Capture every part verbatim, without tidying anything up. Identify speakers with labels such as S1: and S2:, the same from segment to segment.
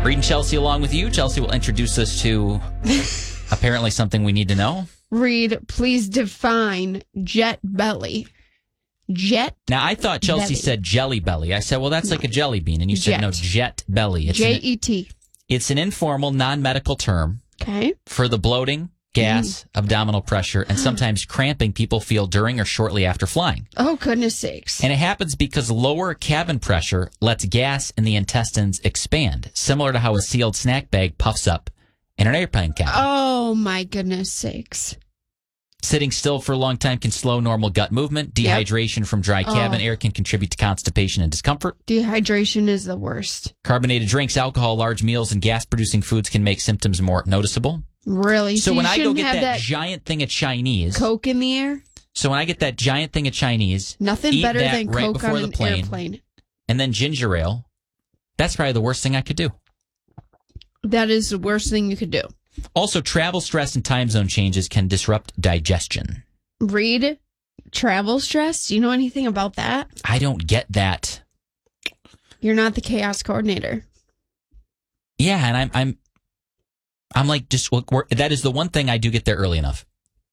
S1: Reed and Chelsea along with you. Chelsea will introduce us to apparently something we need to know.
S2: Reed, please define jet belly. Jet
S1: Now, I thought Chelsea
S2: belly.
S1: said jelly belly. I said, well, that's
S2: No.
S1: like a jelly bean. And you said,
S2: Jet.
S1: no, jet belly. It's
S2: J
S1: an,
S2: E T.
S1: it's an informal, non-medical term
S2: Okay.
S1: for the bloating, gas, abdominal pressure, and sometimes cramping people feel during or shortly after flying.
S2: Oh, goodness sakes.
S1: And it happens because lower cabin pressure lets gas in the intestines expand, similar to how a sealed snack bag puffs up in an airplane cabin.
S2: Oh, my goodness sakes.
S1: Sitting still for a long time can slow normal gut movement. Dehydration from dry cabin
S2: Oh.
S1: air can contribute to constipation and discomfort.
S2: Dehydration is the worst.
S1: Carbonated drinks, alcohol, large meals, and gas-producing foods can make symptoms more noticeable.
S2: Really?
S1: So,
S2: you
S1: when I go
S2: shouldn't
S1: get
S2: have
S1: that,
S2: that
S1: giant thing of Chinese,
S2: Coke in the air?
S1: so when I get that giant thing of Chinese,
S2: Nothing
S1: eat
S2: better
S1: that
S2: than
S1: right
S2: Coke
S1: before
S2: on
S1: the
S2: an
S1: plane,
S2: airplane.
S1: and then ginger ale, that's probably the worst thing I could do.
S2: That is the worst thing you could do.
S1: Also, travel stress and time zone changes can disrupt digestion.
S2: Read travel stress. Do you know anything about that?
S1: I don't get that.
S2: You're not the chaos coordinator.
S1: Yeah, and I'm I'm I'm like just look, we're, that is the one thing I do get there early enough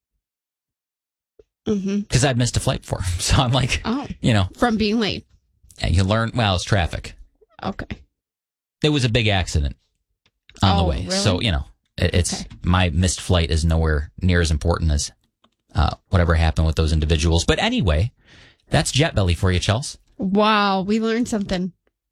S2: Mm-hmm.
S1: because I've missed a flight before. So I'm like,
S2: Oh,
S1: you know,
S2: from being late.
S1: yeah, you learn. Well, it's traffic.
S2: Okay.
S1: It was a big accident on the
S2: Oh,
S1: way,
S2: really?
S1: so you know, it, it's
S2: Okay.
S1: my missed flight is nowhere near as important as uh, whatever happened with those individuals. But anyway, that's jet belly for you, Chels.
S2: Wow, we learned something.